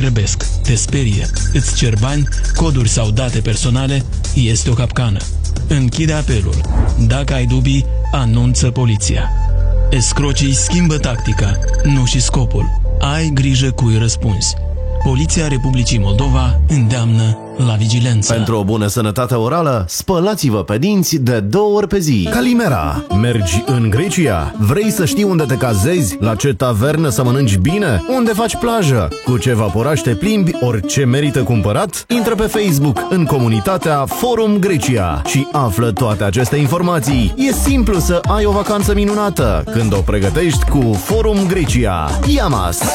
grăbesc, te sperie, îți cer bani, coduri sau date personale, este o capcană. Închide apelul. Dacă ai dubii, anunță poliția. Escrocii schimbă tactica, nu și scopul. Ai grijă cui răspunzi. Poliția Republicii Moldova îndeamnă la vigilență. Pentru o bună sănătate orală, spălați-vă pe dinți de 2 ori pe zi. Calimera. Mergi în Grecia? Vrei să știi unde te cazezi? La ce tavernă să mănânci bine? Unde faci plajă? Cu ce vaporaș te plimbi? Ori ce merită cumpărat? Intră pe Facebook în comunitatea Forum Grecia și află toate aceste informații. E simplu să ai o vacanță minunată când o pregătești cu Forum Grecia. Yamas.